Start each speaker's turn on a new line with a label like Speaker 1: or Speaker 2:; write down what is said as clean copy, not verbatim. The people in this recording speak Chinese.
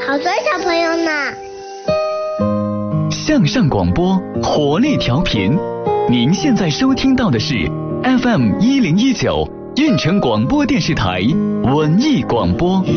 Speaker 1: 好多小朋友呢。
Speaker 2: 向上广播，活力调频。您现在收听到的是 FM 1019运城广播电视台文艺广播。